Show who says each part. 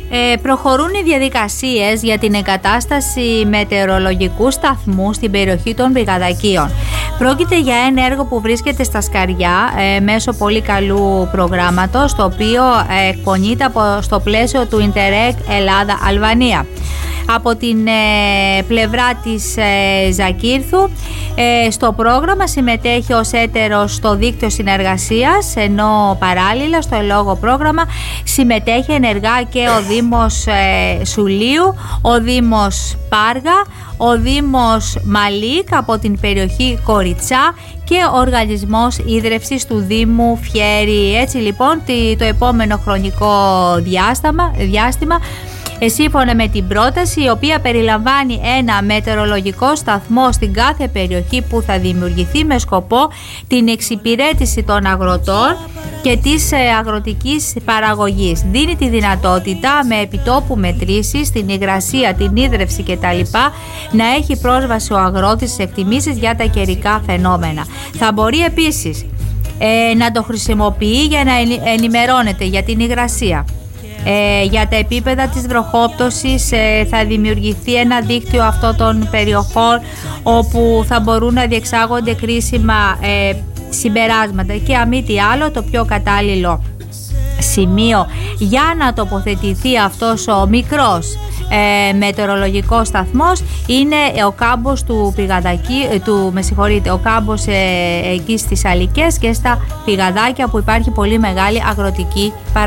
Speaker 1: Προχωρούν οι διαδικασίες για την εγκατάσταση μετεωρολογικού σταθμού στην περιοχή των Πηγαδακίων. Πρόκειται για ένα έργο που βρίσκεται στα σκαριά μέσω πολύ καλού προγράμματος, το οποίο εκπονείται στο πλαίσιο του Interreg Ελλάδα-Αλβανία. Από την πλευρά της Ζακύρθου στο πρόγραμμα συμμετέχει ως έτερος στο δίκτυο συνεργασίας, ενώ παράλληλα στο ελόγω πρόγραμμα συμμετέχει ενεργά και ο Δήμος Σουλίου, ο Δήμος Πάργα, ο Δήμος Μαλίκ από την περιοχή Κοριτσά και ο Οργανισμός Ίδρευσης του Δήμου Φιέρι. Έτσι λοιπόν το επόμενο χρονικό διάστημα σύμφωνα με την πρόταση, η οποία περιλαμβάνει ένα μετεωρολογικό σταθμό στην κάθε περιοχή που θα δημιουργηθεί με σκοπό την εξυπηρέτηση των αγροτών και της αγροτικής παραγωγής. Δίνει τη δυνατότητα με επιτόπου μετρήσεις, την υγρασία, την ίδρυυση κτλ. Να έχει πρόσβαση ο αγρότης στις εκτιμήσεις για τα καιρικά φαινόμενα. Θα μπορεί επίσης να το χρησιμοποιεί για να ενημερώνεται για την υγρασία. Για τα επίπεδα της βροχόπτωσης θα δημιουργηθεί ένα δίκτυο αυτών των περιοχών όπου θα μπορούν να διεξάγονται κρίσιμα συμπεράσματα και αν μη τι άλλο το πιο κατάλληλο σημείο για να τοποθετηθεί αυτός ο μικρός μετεωρολογικός σταθμός είναι ο κάμπος του ο κάμπος εκεί στις Αλικές και στα Πηγαδάκια, που υπάρχει πολύ μεγάλη αγροτική παραγωγή.